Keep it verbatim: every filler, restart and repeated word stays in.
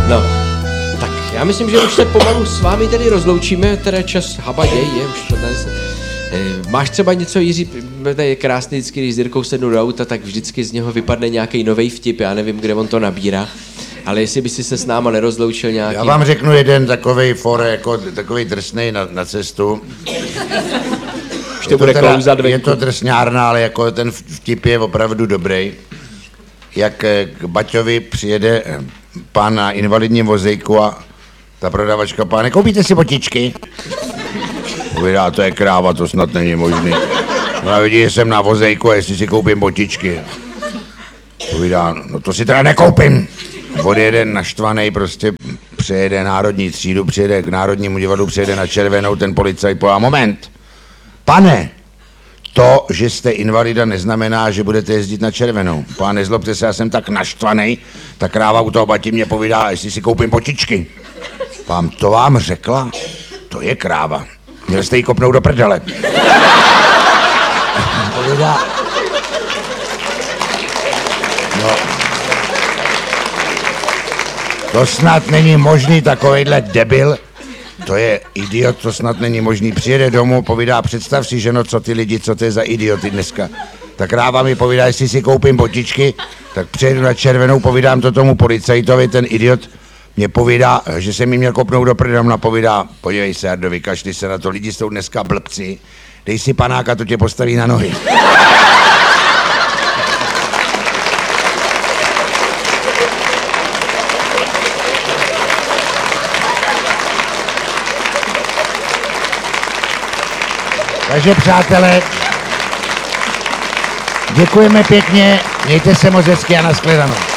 No, tak já myslím, že už se pomalu s vámi tedy rozloučíme, teda čas habaděj, je už čtrnáct. E, máš třeba něco, Jiří, to je krásný vždycky, když s Jirkou sednu do auta, tak vždycky z něho vypadne nějaký nový vtip, já nevím, kde on to nabírá, ale jestli by si se s náma nerozloučil nějaký... Já vám řeknu jeden takovej for, jako takovej drsnej na, na cestu. Už to bude teda, klouzat venku. Je to drsňárna, ale jako ten vtip je opravdu dobrý. Jak k Baťovi přijede pán na invalidním vozejku a ta prodavačka: páne, koupíte si botičky? Povídá: to je kráva, to snad není možný. Ona vidí, že jsem na vozejku a jestli si koupím botičky. Povídá: no to si teda nekoupím. Odjede naštvanej, prostě přejede národní třídu, přijede k Národnímu divadlu, přijede na Červenou, ten policajt pová: moment, pane, to, že jste invalida, neznamená, že budete jezdit na Červenou. Pán, nezlobte se, já jsem tak naštvanej, ta kráva u toho Bati mě povídá, jestli si koupím botičky. Pán, to vám řekla? To je kráva. Měl jste jí kopnout do prdele. Povídá... No... To snad není možný, takovejhle debil. To je idiot, to snad není možný. Přijede domů, povídá: představ si, ženo, co ty lidi, co to je za idioty dneska. Tak kráva mi povídá, jestli si koupím botičky, tak přijedu na Červenou, povídám to tomu policajtovi, ten idiot mě povídá, že jsem mi měl kopnout do prdele, a povídá: podívej se, Jardo, vykašli se na to, lidi jsou dneska blbci, dej si panáka, to tě postaví na nohy. Takže přátelé, děkujeme pěkně, mějte se moc hezky a nashledanou.